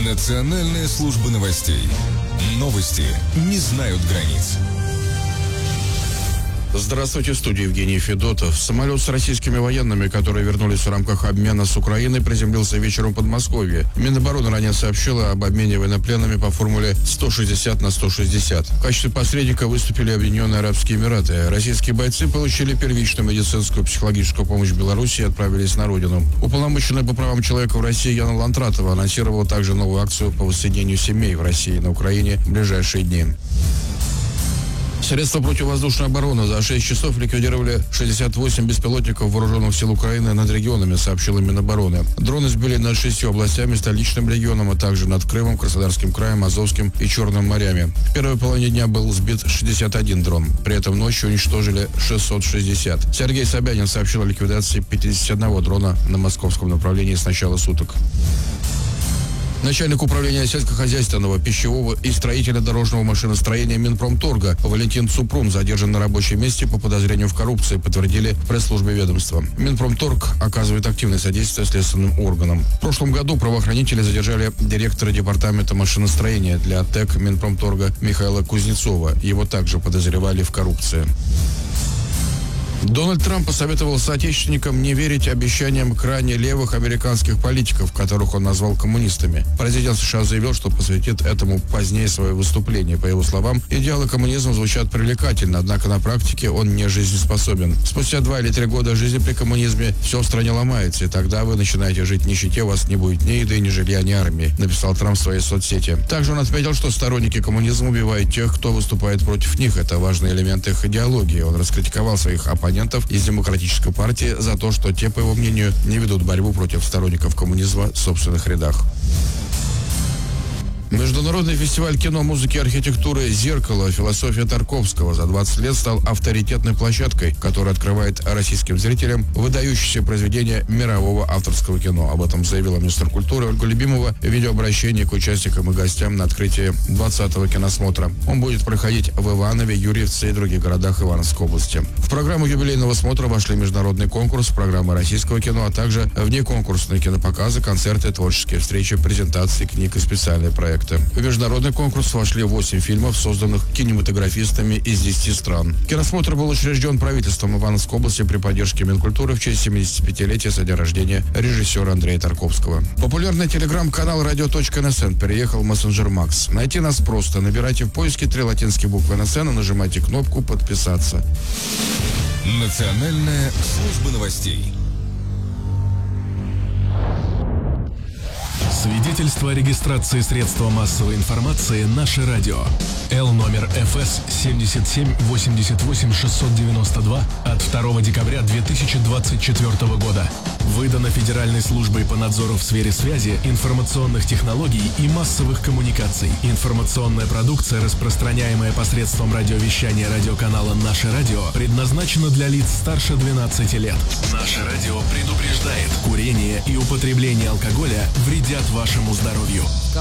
Национальная служба новостей. Новости не знают границ. Здравствуйте, в студии Евгений Федотов. Самолет с российскими военными, которые вернулись в рамках обмена с Украиной, приземлился вечером в Подмосковье. Минобороны ранее сообщила об обмене военнопленными по формуле 160/160. В качестве посредника выступили Объединенные Арабские Эмираты. Российские бойцы получили первичную медицинскую и психологическую помощь в Беларуси и отправились на родину. Уполномоченный по правам человека в России Яна Лантратова анонсировала также новую акцию по воссоединению семей в России и на Украине в ближайшие дни. Средства противовоздушной обороны за 6 часов ликвидировали 68 беспилотников вооруженных сил Украины над регионами, сообщила Минобороны. Дроны сбили над 6 областями, столичным регионом, а также над Крымом, Краснодарским краем, Азовским и Черным морями. В первой половине дня был сбит 61 дрон. При этом ночью уничтожили 660. Сергей Собянин сообщил о ликвидации 51 дрона на московском направлении с начала суток. Начальник управления сельскохозяйственного, пищевого и строительно-дорожного машиностроения Минпромторга Валентин Цупрун задержан на рабочем месте по подозрению в коррупции, подтвердили в пресс-службе ведомства. Минпромторг оказывает активное содействие следственным органам. В прошлом году правоохранители задержали директора департамента машиностроения для ТЭК Минпромторга Михаила Кузнецова. Его также подозревали в коррупции. Дональд Трамп посоветовал соотечественникам не верить обещаниям крайне левых американских политиков, которых он назвал коммунистами. Президент США заявил, что посвятит этому позднее свое выступление. По его словам, идеалы коммунизма звучат привлекательно, однако на практике он не жизнеспособен. Спустя 2 или 3 года жизни при коммунизме все в стране ломается, и тогда вы начинаете жить в нищете, у вас не будет ни еды, ни жилья, ни армии, написал Трамп в своей соцсети. Также он отметил, что сторонники коммунизма убивают тех, кто выступает против них. Это важный элемент их идеологии. Он раскритиковал своих оппонентов из Демократической партии за то, что те, по его мнению, не ведут борьбу против сторонников коммунизма в собственных рядах. Международный фестиваль кино, музыки и архитектуры «Зеркало. Философия Тарковского» за 20 лет стал авторитетной площадкой, которая открывает российским зрителям выдающиеся произведения мирового авторского кино. Об этом заявила министр культуры Ольга Любимова в видеообращении к участникам и гостям на открытии 20-го киносмотра. Он будет проходить в Иванове, Юрьевце и других городах Ивановской области. В программу юбилейного смотра вошли международный конкурс, программы российского кино, а также внеконкурсные кинопоказы, концерты, творческие встречи, презентации книг и специальные проекты. В международный конкурс вошли 8 фильмов, созданных кинематографистами из 10 стран. Киносмотр был учрежден правительством Ивановской области при поддержке Минкультуры в честь 75-летия со дня рождения режиссера Андрея Тарковского. Популярный телеграм-канал radio.nsn переехал в мессенджер Макс. Найти нас просто. Набирайте в поиске 3 латинские буквы НСН и нажимайте кнопку «Подписаться». Национальная служба новостей. Свидетельство о регистрации средства массовой информации «Наше радио». Л номер ФС 77-88-692 от 2 декабря 2024 года. Выдано Федеральной службой по надзору в сфере связи, информационных технологий и массовых коммуникаций. Информационная продукция, распространяемая посредством радиовещания радиоканала «Наше радио», предназначена для лиц старше 12 лет. «Наше радио» предупреждает: курение и употребление алкоголя вредят вашему здоровью.